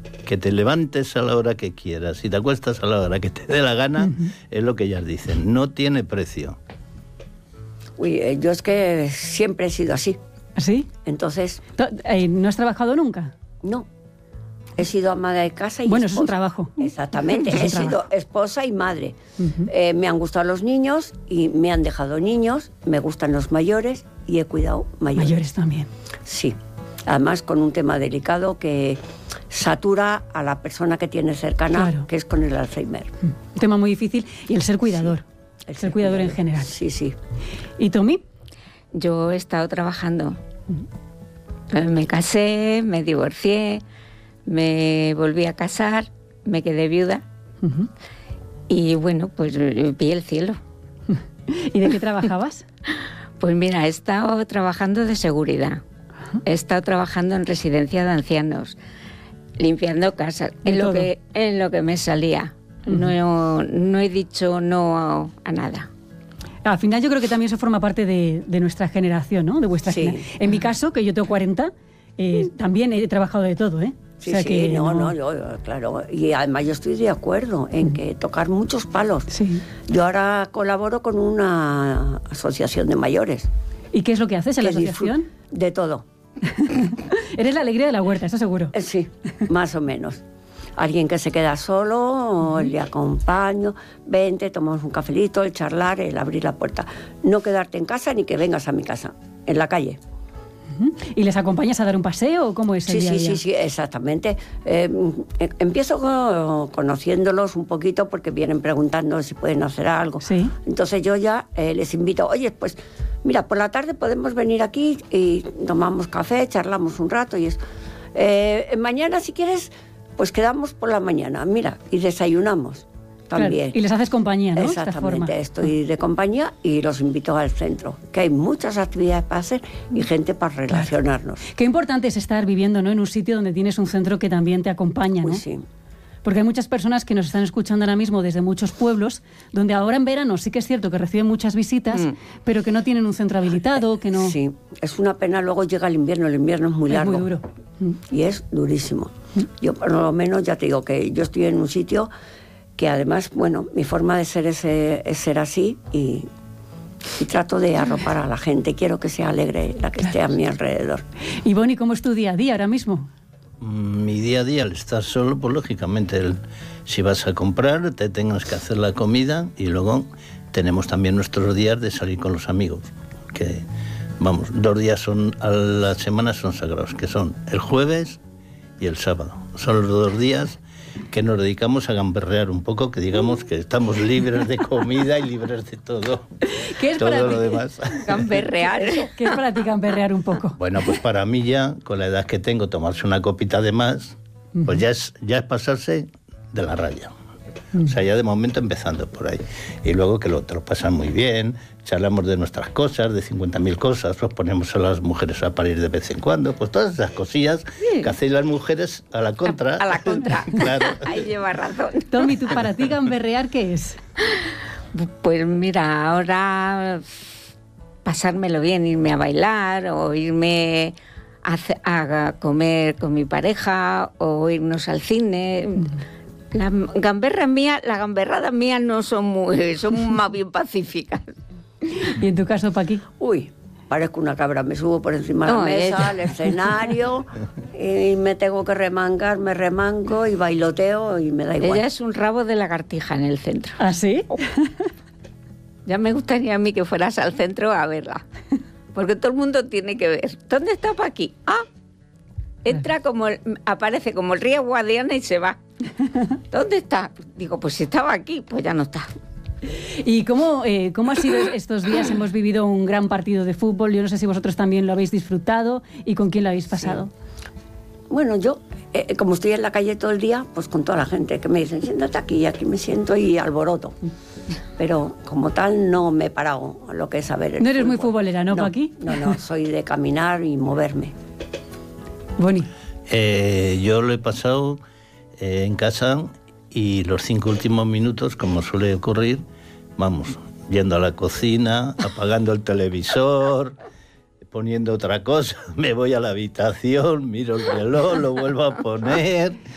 que te levantes a la hora que quieras y te acuestas a la hora que te dé la gana, es lo que ellas dicen, no tiene precio. Uy, yo es que siempre he sido así. ¿Sí? Entonces... ¿No has trabajado nunca? No. He sido ama de casa y bueno, esposa. Eso es un trabajo. Exactamente. He sido esposa y madre. Me han gustado los niños y me han dejado niños. Me gustan los mayores y he cuidado mayores. Mayores también. Sí. Además, con un tema delicado que satura a la persona que tiene cercana, claro, que es con el Alzheimer. Un tema muy difícil. Y el ser cuidador. Sí. El ser cuidador en general. Sí, sí. ¿Y Tommy? Yo he estado trabajando. Me casé, me divorcié, me volví a casar, me quedé viuda y bueno, pues vi el cielo. ¿Y de qué trabajabas? Pues mira, he estado trabajando de seguridad, he estado trabajando en residencia de ancianos, limpiando casas, en lo que me salía. No he dicho no a nada. Al final yo creo que también eso forma parte de nuestra generación, ¿no? De vuestra generación. En mi caso, que yo tengo 40, también he trabajado de todo, ¿eh? Sí, o sea sí, que yo, claro. Y además yo estoy de acuerdo en que tocar muchos palos. Sí. Yo ahora colaboro con una asociación de mayores. ¿Y qué es lo que haces en la asociación? De todo. Eres la alegría de la huerta, eso seguro. Sí, más o menos. Alguien que se queda solo, le acompaño, vente, tomamos un cafelito, el charlar, el abrir la puerta. No quedarte en casa ni que vengas a mi casa, en la calle. ¿Y les acompañas a dar un paseo o cómo es el día a día? Sí, exactamente. Empiezo conociéndolos un poquito porque vienen preguntando si pueden hacer algo. Sí. Entonces yo ya les invito, oye, pues mira, por la tarde podemos venir aquí y tomamos café, charlamos un rato y eso. Mañana, si quieres, pues quedamos por la mañana, mira, y desayunamos también. Claro, y les haces compañía, ¿no? Exactamente, estoy de compañía y los invito al centro, que hay muchas actividades para hacer y gente para relacionarnos. Qué importante es estar viviendo, ¿no?, en un sitio donde tienes un centro que también te acompaña, ¿no? Pues sí. Porque hay muchas personas que nos están escuchando ahora mismo desde muchos pueblos, donde ahora en verano sí que es cierto que reciben muchas visitas, pero que no tienen un centro habilitado, que no... Sí, es una pena, luego llega el invierno es muy largo. Es muy duro. Y es durísimo. Yo por lo menos ya te digo que yo estoy en un sitio que además, bueno, mi forma de ser es ser así y trato de arropar a la gente. Quiero que sea alegre la que esté a mi alrededor. Y Bonnie, ¿cómo es tu día a día ahora mismo? Mi día a día, al estar solo, pues lógicamente, si vas a comprar, te tengas que hacer la comida y luego tenemos también nuestros días de salir con los amigos, que, vamos, 2 días a la semana son sagrados, que son el jueves y el sábado. Son los 2 días que nos dedicamos a gamberrear un poco, que digamos que estamos libres de comida y libres de todo. ¿Qué es todo para lo ti? Demás. Gamberrear. ¿Qué es para ti gamberrear un poco? Bueno, pues para mí ya, con la edad que tengo, tomarse una copita de más, pues ya es pasarse de la raya. O sea, ya de momento empezando por ahí. Y luego que te lo pasan muy bien, charlamos de nuestras cosas, de 50.000 cosas, los ponemos a las mujeres a parir de vez en cuando, pues todas esas cosillas que hacéis las mujeres a la contra. A la contra. Claro. Ahí lleva razón. Tommy, ¿tú para ti gamberrear qué es? Pues mira, ahora pasármelo bien, irme a bailar o irme a comer con mi pareja o irnos al cine. La gamberrada mía no son más bien pacíficas. ¿Y en tu caso, Paqui? Uy, parezco una cabra, me subo por encima de la mesa, al escenario, y me tengo que remangar, me remango y bailoteo y me da igual. Ella es un rabo de lagartija en el centro. ¿Ah, sí? Ya me gustaría a mí que fueras al centro a verla, porque todo el mundo tiene que ver. ¿Dónde está Paqui? Entra aparece como el río Guadiana y se va. ¿Dónde está? Digo, pues si estaba aquí, pues ya no está. ¿Y cómo ha sido estos días? Hemos vivido un gran partido de fútbol. Yo no sé si vosotros también lo habéis disfrutado y con quién lo habéis pasado. Sí. Bueno, yo, como estoy en la calle todo el día, pues con toda la gente que me dicen, siéntate aquí, y aquí me siento y alboroto. Pero como tal no me he parado a lo que es saber el ¿No eres fútbol. muy futbolera, no, Paqui? No, soy de caminar y moverme. Bonnie. Yo lo he pasado en casa y los 5 últimos minutos, como suele ocurrir, vamos, yendo a la cocina, apagando el televisor, poniendo otra cosa, me voy a la habitación, miro el reloj, lo vuelvo a poner.